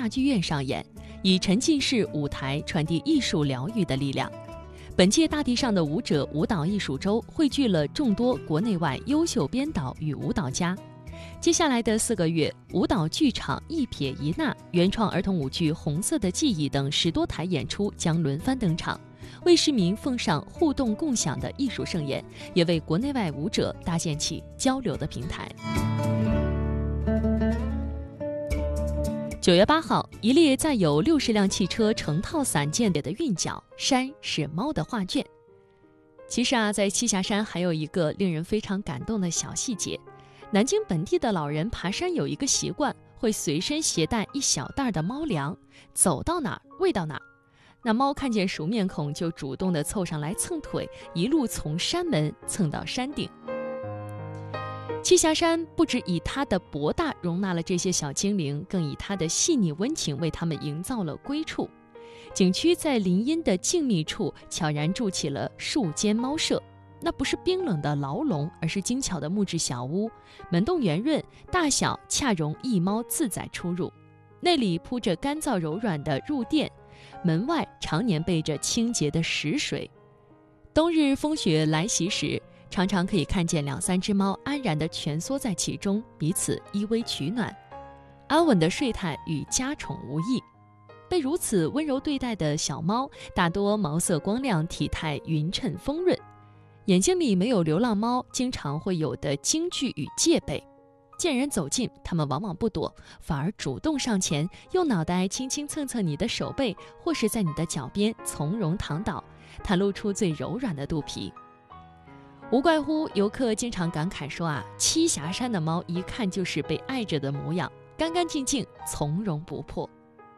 大剧院上演，以沉浸式舞台传递艺术疗愈的力量。本届大地上的舞者舞蹈艺术周汇聚了众多国内外优秀编导与舞蹈家。接下来的4个月，舞蹈剧场一撇一捺、原创儿童舞剧《红色的记忆》等10多台演出将轮番登场，为市民奉上互动共享的艺术盛宴，也为国内外舞者搭建起交流的平台。9月8号，一列载有60辆汽车成套散建的韵脚，山是猫的画卷。其实在栖霞山还有一个令人非常感动的小细节。南京本地的老人爬山有一个习惯，会随身携带一小袋的猫粮，走到哪儿喂到哪儿。那猫看见熟面孔就主动地凑上来蹭腿，一路从山门蹭到山顶。栖霞山不只以它的博大容纳了这些小精灵，更以它的细腻温情为它们营造了归处。景区在林荫的静谧处悄然筑起了树间猫舍，那不是冰冷的牢笼，而是精巧的木质小屋，门洞圆润，大小恰容一猫自在出入。那里铺着干燥柔软的褥垫，门外常年备着清洁的食水。冬日风雪来袭时，常常可以看见2、3只猫安然地蜷缩在其中，彼此依偎取暖，安稳的睡态与家宠无异。被如此温柔对待的小猫，大多毛色光亮，体态匀称丰润，眼睛里没有流浪猫经常会有的惊惧与戒备。见人走近，它们往往不躲，反而主动上前，用脑袋轻轻蹭蹭你的手背，或是在你的脚边从容躺倒，袒露出最柔软的肚皮。无怪乎游客经常感慨说栖霞山的猫一看就是被爱着的模样，干干净净，从容不迫。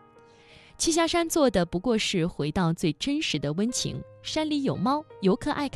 栖霞山做的不过是回到最真实的温情，山里有猫，游客爱看